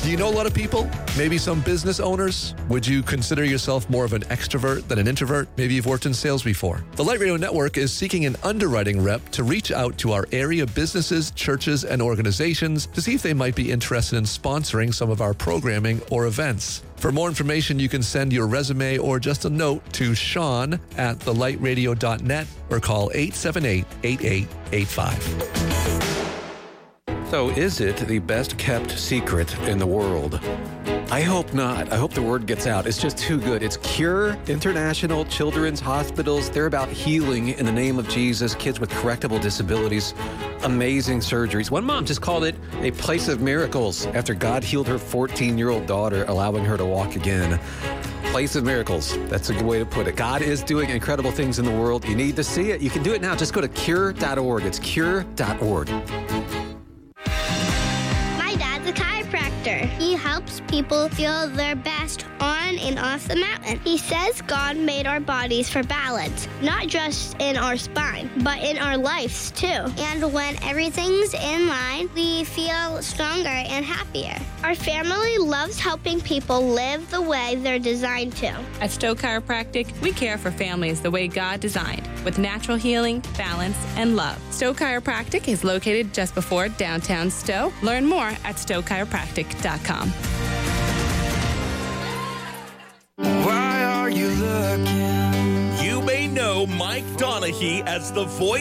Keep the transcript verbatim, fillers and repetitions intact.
Do you know a lot of people? Maybe some business owners? Would you consider yourself more of an extrovert than an introvert? Maybe you've worked in sales before. The Light Radio Network is seeking an underwriting rep to reach out to our area businesses, churches, and organizations to see if they might be interested in sponsoring some of our programming or events. For more information, you can send your resume or just a note to Sean at the light radio dot net or call eight seven eight, eight eight eight five. So is it the best kept secret in the world? I hope not. I hope the word gets out. It's just too good. It's Cure International Children's Hospitals. They're about healing in the name of Jesus, kids with correctable disabilities, amazing surgeries. One mom just called it a place of miracles after God healed her fourteen-year-old daughter, allowing her to walk again. Place of miracles. That's a good way to put it. God is doing incredible things in the world. You need to see it. You can do it now. Just go to cure dot org. It's cure dot org. He helps people feel their best on and off the mountain. He says God made our bodies for balance, not just in our spine, but in our lives too. And when everything's in line, we feel stronger and happier. Our family loves helping people live the way they're designed to. At Stowe Chiropractic, we care for families the way God designed, with natural healing, balance, and love. Stowe Chiropractic is located just before downtown Stowe. Learn more at stowe chiropractic dot com. Why are you looking? You may know Mike Donaghy as the voice